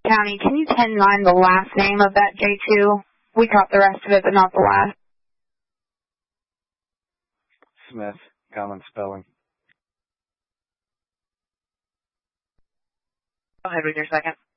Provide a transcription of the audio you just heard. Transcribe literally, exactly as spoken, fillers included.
County, can you ten nine the last name of that J two? We caught the rest of it, but not the last. Smith, common spelling. Go ahead with your second.